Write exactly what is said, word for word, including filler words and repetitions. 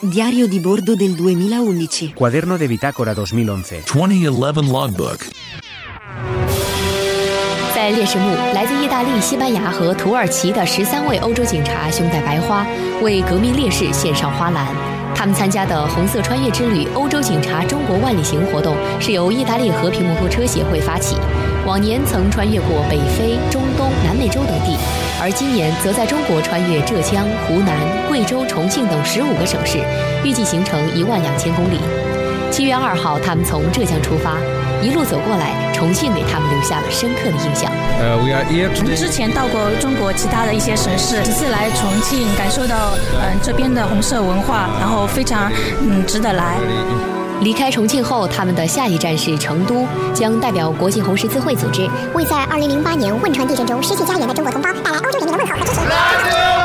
Diario di bordo del duemilaundici. Cuaderno de bitácora dos mil once. twenty eleven logbook. 在烈士墓，来自意大利、西班牙和土耳其的十三位欧洲警察胸戴白花，为革命烈士献上花篮。他们参加的红色穿越之旅欧洲警察中国万里行活动是由意大利和平摩托车协会发起，往年曾穿越过北非、中东、南美洲等地，而今年则在中国穿越浙江、湖南、贵州、重庆等十五个省市，预计行程一万两千公里。七月二号，他们从浙江出发，一路走过来，重庆给他们留下了深刻的印象。 呃、uh, ，We are here today. 我们之前到过中国其他的一些省市，这次来重庆，感受到嗯、呃、这边的红色文化，然后非常嗯值得来。 离开重庆后，他们的下一站是成都，将代表国际红十字会组织， 为在二零零八年汶川地震中失去家园的中国同胞带来欧洲人民的问候和支持。